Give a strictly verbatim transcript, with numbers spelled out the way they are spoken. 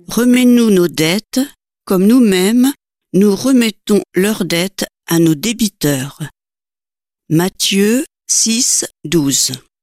Remets-nous nos dettes, comme nous-mêmes, nous remettons leurs dettes à nos débiteurs. Matthieu six, douze.